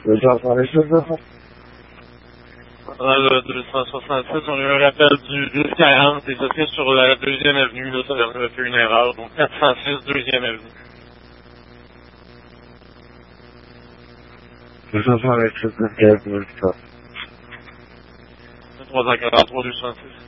Le 267, Dans le 267, on a eu un rappel du 1040 et ça fait sur la 2e avenue, là, ça a fait une erreur, donc 406 2e avenue. 267, 267, 343 206.